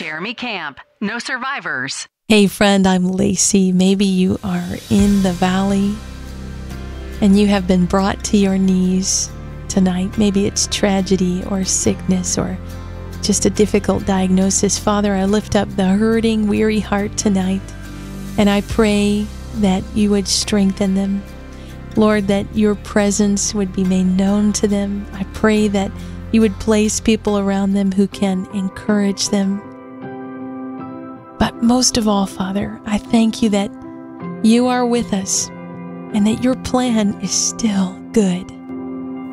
Jeremy Camp, No Survivors. Hey friend, I'm Lacey. Maybe you are in the valley and you have been brought to your knees tonight. Maybe it's tragedy or sickness or just a difficult diagnosis. Father, I lift up the hurting, weary heart tonight, and I pray that you would strengthen them. Lord, that your presence would be made known to them. I pray that you would place people around them who can encourage them. But most of all, Father, I thank you that you are with us and that your plan is still good.